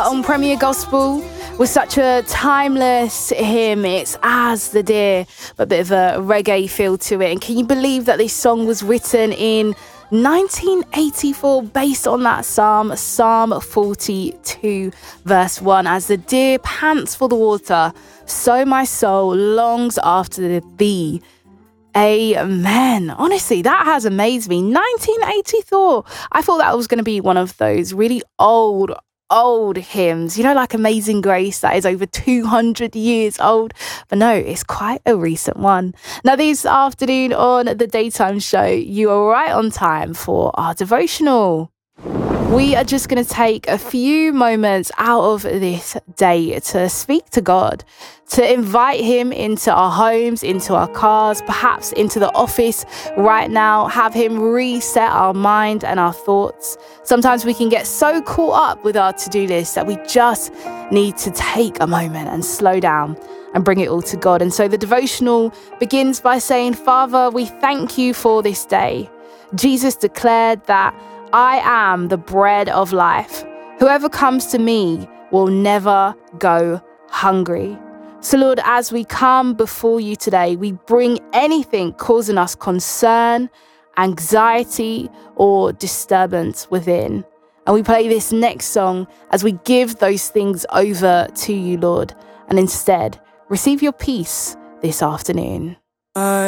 on Premier Gospel with such a timeless hymn. It's As the Deer, but a bit of a reggae feel to it. And can you believe that this song was written in 1984 based on that Psalm 42 verse 1? As the deer pants for the water, so my soul longs after thee. Amen. Honestly, that has amazed me. 1984. I thought that was going to be one of those really old hymns, like Amazing Grace, that is over 200 years old. But no, it's quite a recent one. Now, this afternoon on the Daytime Show, you are right on time for our devotional. We are just going to take a few moments out of this day to speak to God, to invite him into our homes, into our cars, perhaps into the office right now, have him reset our mind and our thoughts. Sometimes we can get so caught up with our to-do list that we just need to take a moment and slow down and bring it all to God. And so the devotional begins by saying, Father, we thank you for this day. Jesus declared that I am the bread of life. Whoever comes to me will never go hungry. So Lord, as we come before you today, we bring anything causing us concern, anxiety, or disturbance within. And we play this next song as we give those things over to you, Lord, and instead receive your peace this afternoon.